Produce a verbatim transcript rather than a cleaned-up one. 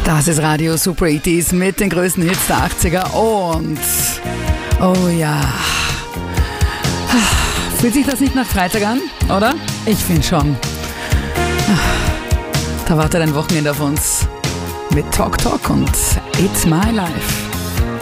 Das ist Radio Super achtziger mit den größten Hits der achtziger und oh ja, fühlt sich das nicht nach Freitag an, oder? Ich finde schon. Da wartet ein Wochenende auf uns mit Talk Talk und It's My Life.